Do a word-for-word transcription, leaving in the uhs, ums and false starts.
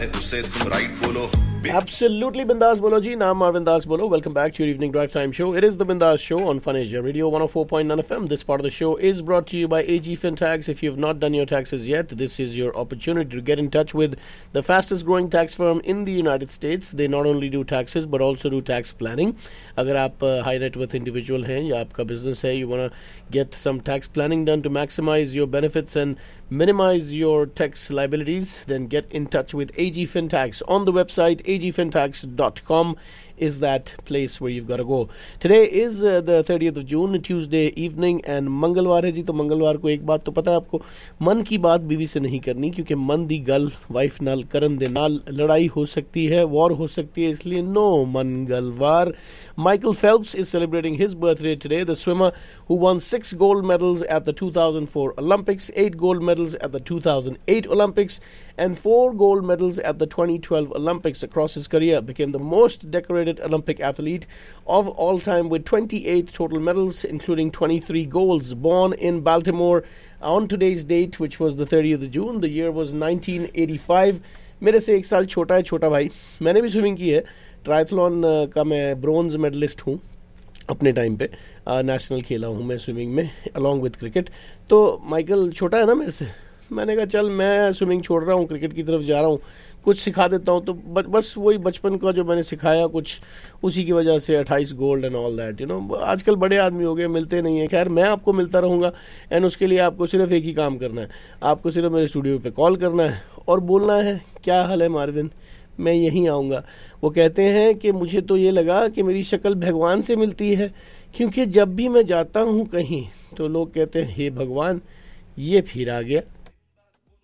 उससे तुम राइट बोलो. Absolutely Bindas Bolo ji, naam Marvin Das Bolo. Welcome back to your evening drive time show. It is the Bindas Show on Fun Asia Radio one oh four point nine F M. This part of the show is brought to you by A G FinTax. If you have not done your taxes yet, this is your opportunity to get in touch with the fastest growing tax firm in the United States. They not only do taxes but also do tax planning. अगर आप high net worth individual हैं या आपका business है, you want to get some tax planning done to maximize your benefits and minimize your tax liabilities, then get in touch with A G FinTax on the website. A G fintax dot com is that place where you've got to go. Today is uh, the thirtieth of June, Tuesday evening, and मंगलवार है जी. तो मंगलवार को एक बात तो पता है आपको, मन की बात बीवी से नहीं करनी, क्योंकि मन दी गल वाइफ नाल करन दे नाल लड़ाई हो सकती है, वॉर हो सकती है, इसलिए नो मंगलवार. Michael Phelps is celebrating his birthday today, the swimmer who won six gold medals at the two thousand four Olympics, eight gold medals at the two thousand eight Olympics, and four gold medals at the twenty twelve Olympics. Across his career, became the most decorated Olympic athlete of all time with twenty-eight total medals, including twenty-three golds. Born in Baltimore on today's date, which was the thirtieth of June, the year was nineteen eighty-five. मेरे से एक साल छोटा है छोटा भाई. मैंने भी स्विमिंग की है. ट्रायथलॉन का मैं ब्रोंज मेडलिस्ट हूँ अपने टाइम पे. नेशनल खेला हूँ मैं स्विमिंग में अलॉन्ग विद क्रिकेट. तो माइकल छोटा है ना मेरे से. मैंने कहा चल मैं स्विमिंग छोड़ रहा हूँ, क्रिकेट की तरफ जा रहा हूँ, कुछ सिखा देता हूँ. तो बस वही बचपन का जो मैंने सिखाया कुछ, उसी की वजह से अट्ठाईस gold and all that. You know आजकल बड़े आदमी हो गए, मिलते नहीं है. खैर मैं आपको मिलता रहूँगा, एंड उसके लिए आपको सिर्फ एक ही काम करना है. आपको सिर्फ मेरे स्टूडियो पे कॉल करना है और बोलना है क्या हाल है मार्विन, मैं यहीं आऊँगा. वो कहते हैं कि मुझे तो ये लगा कि मेरी शक्ल भगवान से मिलती है, क्योंकि जब भी मैं जाता हूँ कहीं तो लोग कहते हैं हे भगवान ये फिर आ गया.